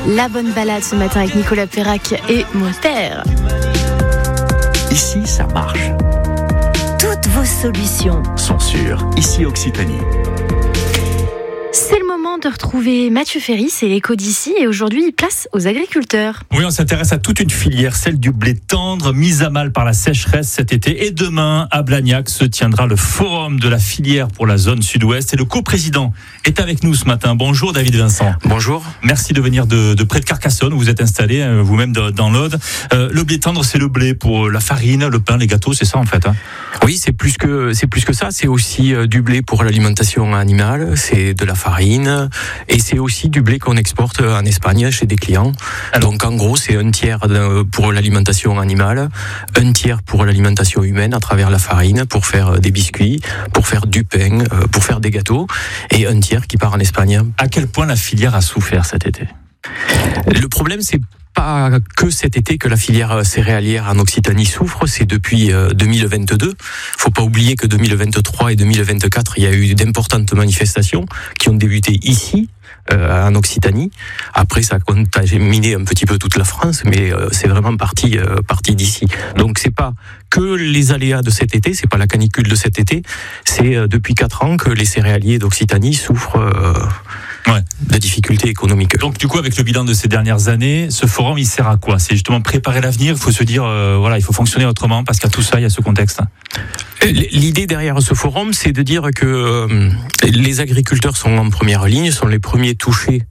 La bonne balade ce matin avec Nicolas Perrac et mon père. Ici, ça marche. Toutes vos solutions Sont sûres. Ici, Occitanie. C'est le moment de retrouver Mathieu Ferry, c'est l'écho d'ici et aujourd'hui, place aux agriculteurs. Oui, on s'intéresse à toute une filière, celle du blé tendre, mise à mal par la sécheresse cet été. Et demain, à Blagnac, se tiendra le forum de la filière pour la zone sud-ouest. Et le coprésident est avec nous ce matin. Bonjour David Vincent. Bonjour. Merci de venir de près de Carcassonne, où vous êtes installé vous-même dans l'Aude. Le blé tendre, c'est le blé pour la farine, le pain, les gâteaux, c'est ça en fait, hein? Oui, c'est plus que ça. C'est aussi du blé pour l'alimentation animale, c'est de la farine et c'est aussi du blé qu'on exporte en Espagne chez des clients. Alors, donc en gros, c'est un tiers pour l'alimentation animale, un tiers pour l'alimentation humaine à travers la farine pour faire des biscuits, pour faire du pain, pour faire des gâteaux et un tiers qui part en Espagne. À quel point la filière a souffert cet été? Le problème, c'est pas que cet été que la filière céréalière en Occitanie souffre, c'est depuis 2022. Faut pas oublier que 2023 et 2024, il y a eu d'importantes manifestations qui ont débuté ici, en Occitanie. Après, ça a contaminé un petit peu toute la France, mais c'est vraiment parti d'ici. Donc c'est pas que les aléas de cet été, c'est pas la canicule de cet été, c'est depuis 4 ans que les céréaliers d'Occitanie souffrent de difficultés économiques. Donc du coup, avec le bilan de ces dernières années, ce forum, il sert à quoi? C'est justement préparer l'avenir, il faut se dire, il faut fonctionner autrement, parce qu'à tout ça, il y a ce contexte. L'idée derrière ce forum, c'est de dire que les agriculteurs sont en première ligne, sont les premiers touchés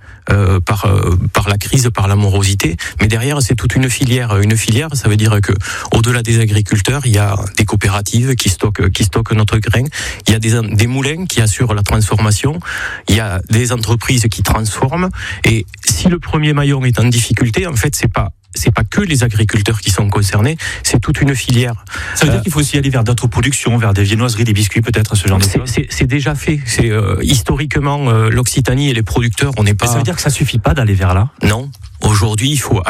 par la crise, par la morosité, mais derrière, c'est toute une filière. Une filière, ça veut dire que au-delà des agriculteurs, il y a des coopératives qui stockent notre grain, il y a des moulins qui assurent la transformation, il y a des entreprises qui transforment, et si le premier maillon est en difficulté, en fait, c'est pas que les agriculteurs qui sont concernés, c'est toute une filière. Ça veut dire qu'il faut aussi aller vers d'autres productions, vers des viennoiseries, des biscuits peut-être, ce genre de choses. C'est déjà fait. C'est historiquement l'Occitanie et les producteurs, on n'est pas. Mais ça veut dire que ça suffit pas d'aller vers là? Non. Aujourd'hui, il faut